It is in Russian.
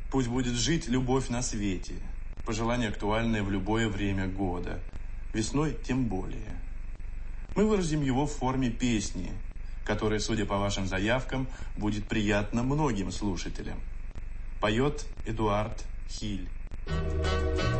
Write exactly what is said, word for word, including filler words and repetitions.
Пусть будет жить любовь на свете. Пожелание актуальное в любое время года. Весной тем более. Мы выразим его в форме песни, которая, судя по вашим заявкам, будет приятна многим слушателям. Поет Эдуард Хиль.